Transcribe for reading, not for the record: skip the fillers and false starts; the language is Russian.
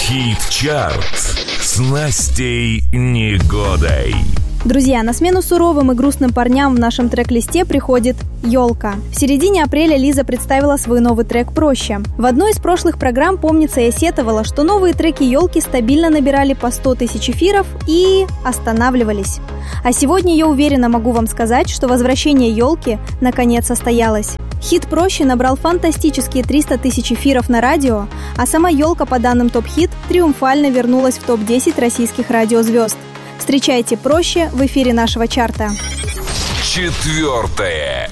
Хит-чарт с Настей Негодой. Друзья, на смену суровым и грустным парням в нашем трек-листе приходит «Ёлка». В середине апреля Лиза представила свой новый трек «Проще». В одной из прошлых программ, помнится, я сетовала, что новые треки «Ёлки» стабильно набирали по 100 тысяч эфиров и останавливались. А сегодня я уверенно могу вам сказать, что возвращение «Ёлки» наконец состоялось. Хит «Проще» набрал фантастические 300 тысяч эфиров на радио, а сама «Ёлка», по данным ТОП-хит, триумфально вернулась в топ-10 российских радиозвезд. Встречайте «Проще» в эфире нашего чарта. 4-е